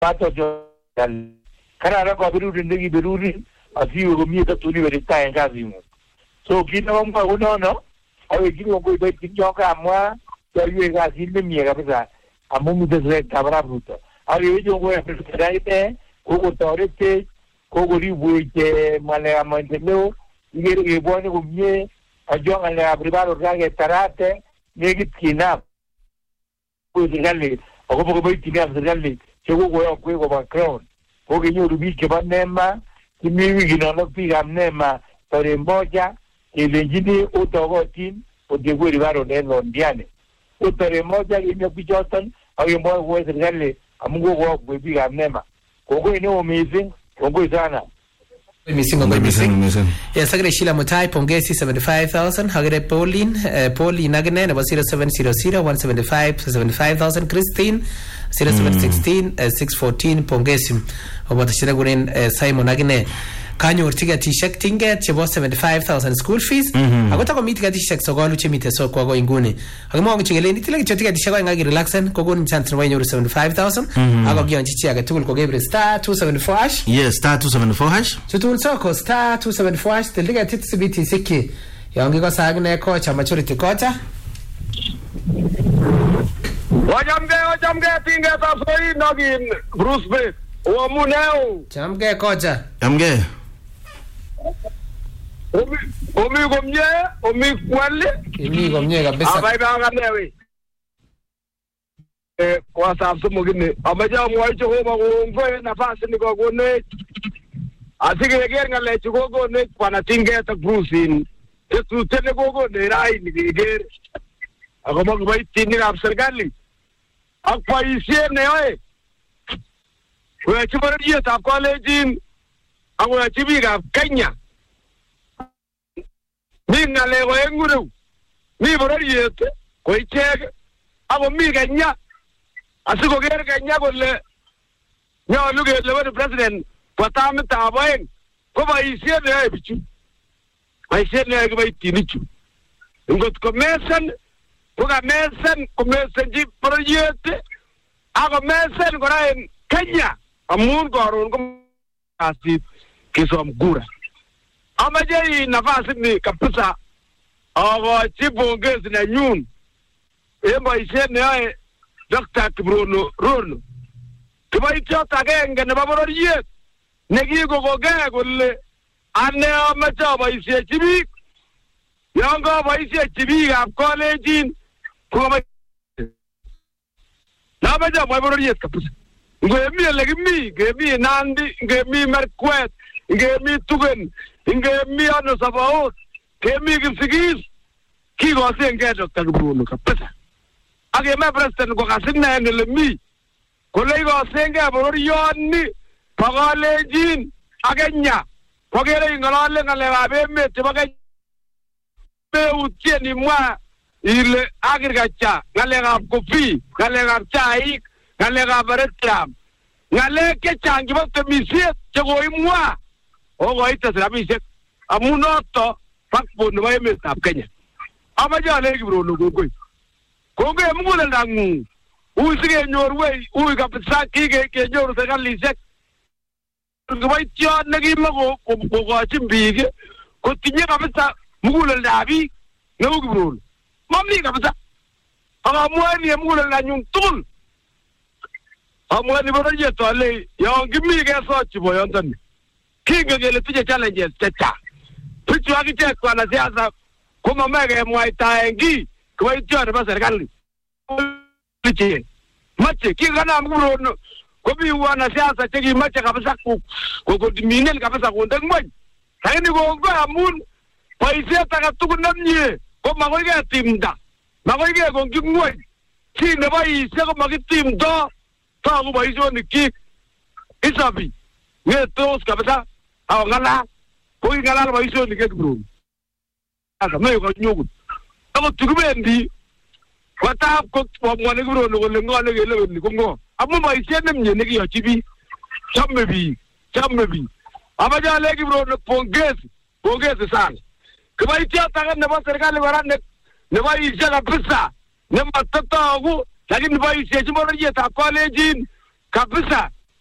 pato karara ko birurin digi birurin asiyo gumie tatuni verita en kazi so kina wampa uno awe kini wampo ibai kinyoka amwa yue kazi mimi kabisa amumu desre kabra bruto awe wejo ngoya presidente koko torete koko ribuike male manteleo igere gebone gumie ajonga le privado rage tarate negit kinap ko serikali akopo bai kinap serikali chego goyo kwego background ko kinyoru bike banema kimiwi ginono piga mnema tore moja kelenjini utogotin odegwe ribaro neno ndiane utore moja kinyo pichoton ayembo go serikali amungo go piga mnema ko ni amazing ko sana missing. Yes, agre Sheila Mutai pongezi 75,000. Hagre Pauline agne nebo 0700 175,000. Christine 0716 614 pongezi. Obatashira gunen Simon agne kanyor ticket tinget chebo 75,000 school fees. Agota ko meet gatishek sogolu chemite so kwa go inguni. Agmo ngichigele nitile ticket shego ngagi relaxen ko gon chance wa nyoru 75,000. Ago gyanchi chi aga tugul ko gebre star 274 hash. Yes, star 274 hash. Tutul soko star 274 hash tilige titsibiti siki. Yangi ko sagne ko cha maturity kocha. Wajamge tinge tasoi nagin Bruce Bay. Wa muneo. Jamge kocha. Jamge. Omi kwale. Kimi gomye kabisa. Abai banga newe. Kwa sababu mugine amaja mwacho hoba ngwe nafasi niko gone. Asige ngale chugo ne kwana tinge ta Bruce. Yesu tene gogo ne rai ni gere. Agoma bai tini rap serikali. Akwa isie ne oe. Kwa chibariye ta college awo chibiga Kenya. Mi ngale go enguru. Mi bariye te ko ichege. Awo mi Kenya. Asigo gere Kenya golle. Nyo luge le president patam ta boen. Ko ba isie ne bichu. Ai sie ne ga bai tinichu. Ngot ko mesen ko mesen ji bariye te. Ago mesen ko rai Kenya. Amun goron ko asi kisom gura amaje nafasi ni kapisa ago chibongezi na nyun emba isene ay Dr. Bruno Rono kibai chota genge ne baboriye negi go gole ane amaja ba ise chibi yanga ba ise chibi ab college ko ba na baja ba baboriye kapisa ngemi legimi ngemi nandi ngemi merkwet ngemi tugen ngemi ano sabaot ngemi gifigis ki go senge Dr. Bruno kapesa age me president ko kasinna ngelemi ko le go senge bororioni pagalejin agenya ko gere ngale babe me tibaga be utieni mwa ile agrigacha ngale ga kofi ngale ga chai ngale ga baretlam ngale ke changi ba temisie chego imwa ogo ita serabisie amunoto fakbo no bayeme tap Kenya amaja le gibro no gogo konge mungule ndangu usige nyorwe uyi kapsa kige ke nyoru se kalise ngobai tio negi mago go chimbige ko tinye kapsa mungule ndabi no gibro mami kapsa aga mwani mungule la nyun tul amwani boroje to ale yo gimi ge so chibo yondan kinga gele tuje challenges tata pichu akite kwa na siasa kuma mege mwaitaengi kwa itio na serikali piche mache kinga na mgurono ko bi wana siasa cheki mache kabisa ko diminen kabisa ko ndengmwe lakini ko amun paise taka tukunamye ko magoige timda magoige ko ngimwe si ne bai se ko magitimdo tangu ba hizo ni ki isabi ye tos kabisa au ngala ko ngala ba hizo ni ke bro aka me ko nyugu ako tukubendi wata ko mwana bro no le ngale gele ni ko ngo amu ba hizo ne ni yo chibi chammebi abaja le bro no pongezi sana kwa hiyo taka ne ba serikali warane ne ba hizo kabisa ne matata lakini bai sije mbona yeta college kabisa